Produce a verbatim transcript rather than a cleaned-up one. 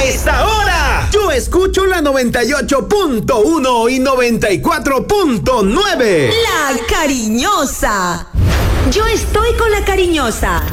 A esta hora, yo escucho la noventa y ocho punto uno y noventa y cuatro punto nueve. La Cariñosa. Yo estoy con La Cariñosa.